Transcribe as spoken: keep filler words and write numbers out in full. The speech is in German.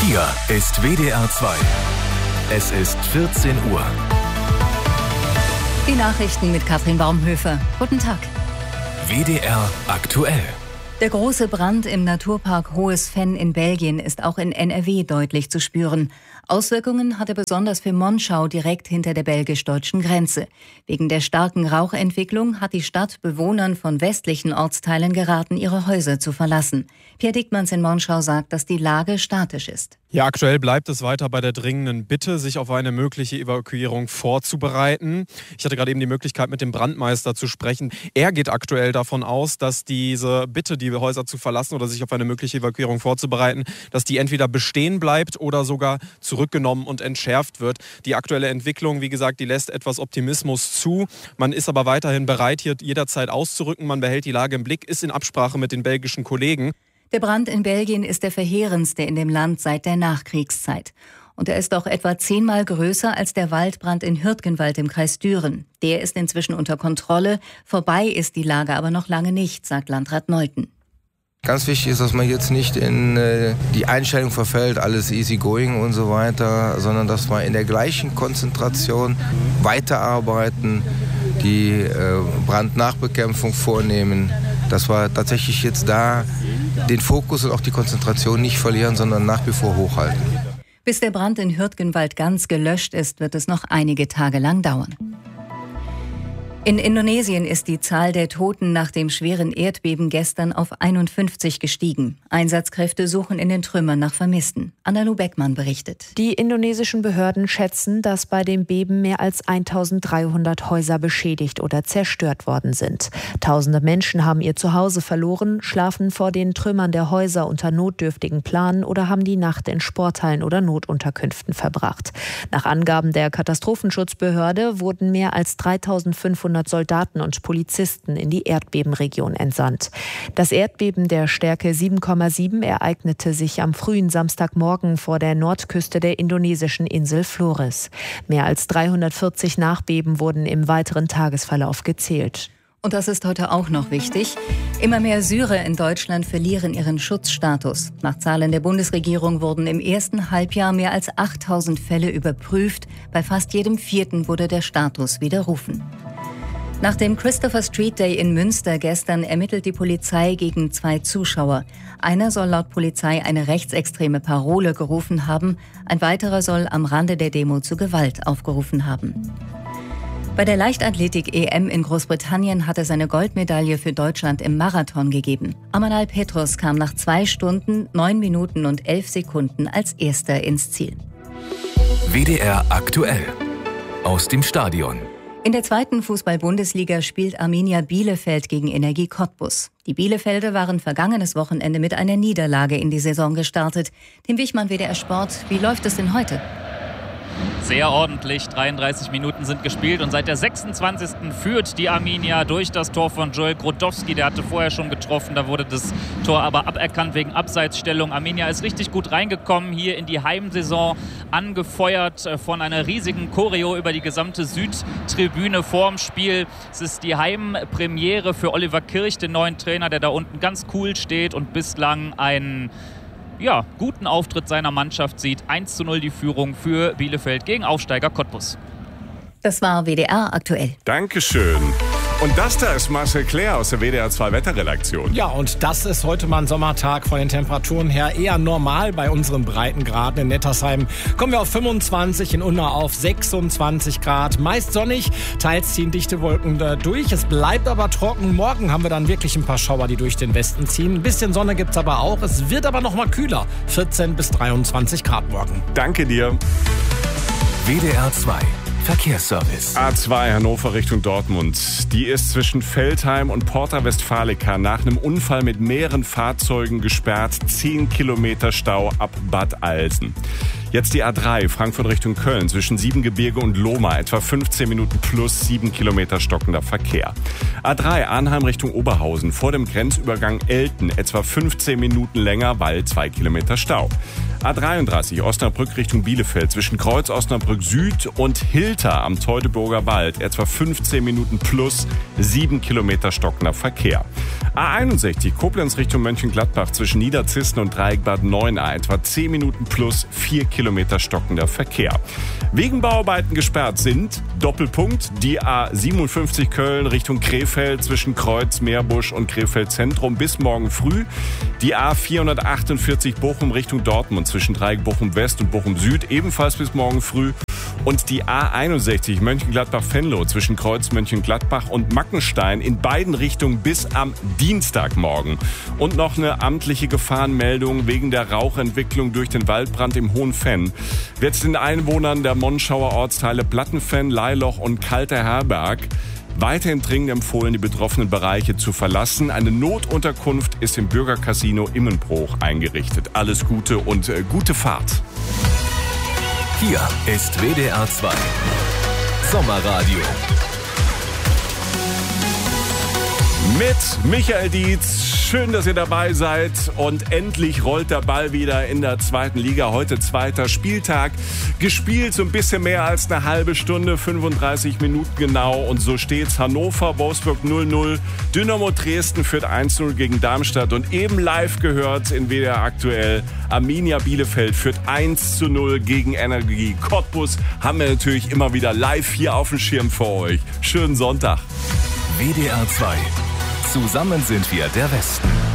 Hier ist W D R zwei. Es ist vierzehn Uhr. Die Nachrichten mit Katrin Baumhöfer. Guten Tag. W D R aktuell. Der große Brand im Naturpark Hohes Venn in Belgien ist auch in N R W deutlich zu spüren. Auswirkungen hat er besonders für Monschau direkt hinter der belgisch-deutschen Grenze. Wegen der starken Rauchentwicklung hat die Stadt Bewohnern von westlichen Ortsteilen geraten, ihre Häuser zu verlassen. Pierre Dickmanns in Monschau sagt, dass die Lage statisch ist. Ja, aktuell bleibt es weiter bei der dringenden Bitte, sich auf eine mögliche Evakuierung vorzubereiten. Ich hatte gerade eben die Möglichkeit, mit dem Brandmeister zu sprechen. Er geht aktuell davon aus, dass diese Bitte, die Häuser zu verlassen oder sich auf eine mögliche Evakuierung vorzubereiten, dass die entweder bestehen bleibt oder sogar zurückgenommen und entschärft wird. Die aktuelle Entwicklung, wie gesagt, die lässt etwas Optimismus zu. Man ist aber weiterhin bereit, hier jederzeit auszurücken. Man behält die Lage im Blick, ist in Absprache mit den belgischen Kollegen. Der Brand in Belgien ist der verheerendste in dem Land seit der Nachkriegszeit. Und er ist auch etwa zehnmal größer als der Waldbrand in Hürtgenwald im Kreis Düren. Der ist inzwischen unter Kontrolle. Vorbei ist die Lage aber noch lange nicht, sagt Landrat Neuten. Ganz wichtig ist, dass man jetzt nicht in äh, die Einstellung verfällt, alles easy going und so weiter, sondern dass wir in der gleichen Konzentration weiterarbeiten, die äh, Brandnachbekämpfung vornehmen, dass wir tatsächlich jetzt da den Fokus und auch die Konzentration nicht verlieren, sondern nach wie vor hochhalten. Bis der Brand in Hürtgenwald ganz gelöscht ist, wird es noch einige Tage lang dauern. In Indonesien ist die Zahl der Toten nach dem schweren Erdbeben gestern auf einundfünfzig gestiegen. Einsatzkräfte suchen in den Trümmern nach Vermissten. Anna-Lu Beckmann berichtet. Die indonesischen Behörden schätzen, dass bei dem Beben mehr als eintausenddreihundert Häuser beschädigt oder zerstört worden sind. Tausende Menschen haben ihr Zuhause verloren, schlafen vor den Trümmern der Häuser unter notdürftigen Planen oder haben die Nacht in Sporthallen oder Notunterkünften verbracht. Nach Angaben der Katastrophenschutzbehörde wurden mehr als dreitausendfünfhundert Soldaten und Polizisten in die Erdbebenregion entsandt. Das Erdbeben der Stärke sieben Komma sieben ereignete sich am frühen Samstagmorgen vor der Nordküste der indonesischen Insel Flores. Mehr als dreihundertvierzig Nachbeben wurden im weiteren Tagesverlauf gezählt. Und das ist heute auch noch wichtig. Immer mehr Syrer in Deutschland verlieren ihren Schutzstatus. Nach Zahlen der Bundesregierung wurden im ersten Halbjahr mehr als achttausend Fälle überprüft. Bei fast jedem vierten wurde der Status widerrufen. Nach dem Christopher Street Day in Münster gestern ermittelt die Polizei gegen zwei Zuschauer. Einer soll laut Polizei eine rechtsextreme Parole gerufen haben, ein weiterer soll am Rande der Demo zu Gewalt aufgerufen haben. Bei der Leichtathletik-E M in Großbritannien hat es eine Goldmedaille für Deutschland im Marathon gegeben. Amanal Petros kam nach zwei Stunden, neun Minuten und elf Sekunden als Erster ins Ziel. W D R aktuell. Aus dem Stadion. In der zweiten Fußball-Bundesliga spielt Arminia Bielefeld gegen Energie Cottbus. Die Bielefelder waren vergangenes Wochenende mit einer Niederlage in die Saison gestartet. Tim Wichmann, W D R Sport, wie läuft es denn heute? Sehr ordentlich. dreiunddreißig Minuten sind gespielt und seit der sechsundzwanzigsten führt die Arminia durch das Tor von Joel Grodowski. Der hatte vorher schon getroffen, da wurde das Tor aber aberkannt wegen Abseitsstellung. Arminia ist richtig gut reingekommen hier in die Heimsaison, angefeuert von einer riesigen Choreo über die gesamte Südtribüne vorm Spiel. Es ist die Heimpremiere für Oliver Kirch, den neuen Trainer, der da unten ganz cool steht und bislang einen Ja, guten Auftritt seiner Mannschaft sieht. eins zu null die Führung für Bielefeld gegen Aufsteiger Cottbus. Das war W D R aktuell. Dankeschön. Und das da ist Marcel Claire aus der W D R zwei Wetterredaktion. Ja, und das ist heute mal ein Sommertag, von den Temperaturen her eher normal bei unseren Breitengraden. In Nettersheim kommen wir auf fünfundzwanzig, in Unna auf sechsundzwanzig Grad. Meist sonnig, teils ziehen dichte Wolken da durch. Es bleibt aber trocken. Morgen haben wir dann wirklich ein paar Schauer, die durch den Westen ziehen. Ein bisschen Sonne gibt's aber auch. Es wird aber noch mal kühler. vierzehn bis dreiundzwanzig Grad morgen. Danke dir. W D R zwei Verkehrsservice. A zwei Hannover Richtung Dortmund. Die ist zwischen Veltheim und Porta Westfalica nach einem Unfall mit mehreren Fahrzeugen gesperrt. zehn Kilometer Stau ab Bad Alsen. Jetzt die A drei Frankfurt Richtung Köln zwischen Siebengebirge und Lohmar. Etwa fünfzehn Minuten plus sieben Kilometer stockender Verkehr. A drei Arnheim Richtung Oberhausen vor dem Grenzübergang Elten. Etwa fünfzehn Minuten länger, weil zwei Kilometer Stau. A dreiunddreißig Osnabrück Richtung Bielefeld zwischen Kreuz Osnabrück Süd und Hilter am Teutoburger Wald. Etwa fünfzehn Minuten plus sieben Kilometer stockender Verkehr. A einundsechzig Koblenz Richtung Mönchengladbach zwischen Niederzissen und Dreieck Bad Neuenahr. Etwa zehn Minuten plus vier Kilometer stockender Verkehr. Wegen Bauarbeiten gesperrt sind Doppelpunkt die A siebenundfünfzig Köln Richtung Krefeld zwischen Kreuz, Meerbusch und Krefeld Zentrum bis morgen früh. Die A vierhundertachtundvierzig Bochum Richtung Dortmund zwischen Dreieck Bochum West und Bochum Süd ebenfalls bis morgen früh. Und die A einundsechzig Mönchengladbach-Venlo zwischen Kreuz Mönchengladbach und Mackenstein in beiden Richtungen bis am Dienstagmorgen. Und noch eine amtliche Gefahrenmeldung wegen der Rauchentwicklung durch den Waldbrand im Hohenfenn. Wird den Einwohnern der Monschauer Ortsteile Plattenfenn, Leiloch und Kalter Herberg weiterhin dringend empfohlen, die betroffenen Bereiche zu verlassen. Eine Notunterkunft ist im Bürgercasino Immenbruch eingerichtet. Alles Gute und äh, gute Fahrt. Hier ist W D R zwei Sommerradio. Mit Michael Dietz. Schön, dass ihr dabei seid. Und endlich rollt der Ball wieder in der zweiten Liga. Heute zweiter Spieltag. Gespielt so ein bisschen mehr als eine halbe Stunde, fünfunddreißig Minuten genau. Und so steht's. Hannover, Wolfsburg null null. Dynamo Dresden führt eins null gegen Darmstadt. Und eben live gehört in W D R aktuell. Arminia Bielefeld führt eins zu null gegen Energie Cottbus. Haben wir natürlich immer wieder live hier auf dem Schirm für euch. Schönen Sonntag. W D R zwei. Zusammen sind wir der Westen.